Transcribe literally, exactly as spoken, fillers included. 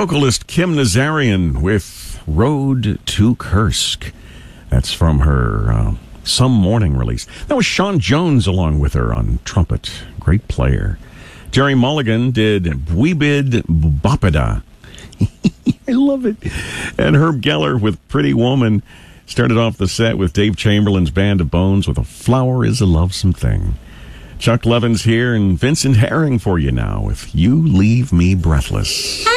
Vocalist Kim Nazarian with Road to Kursk. That's from her uh, Some Morning release. That was Sean Jones along with her on trumpet. Great player. Jerry Mulligan did Bwibid Bopida. I love it. And Herb Geller with Pretty Woman. Started off the set with Dave Chamberlain's Band of Bones with A Flower is a Lovesome Thing. Chuck Levin's here and Vincent Herring for you now with You Leave Me Breathless.